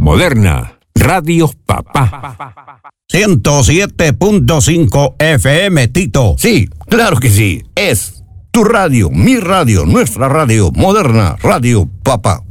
Moderna, Radio Papá. 107.5 FM, Tito. Sí, claro que sí. Es tu radio, mi radio, nuestra radio, Moderna, Radio Papá.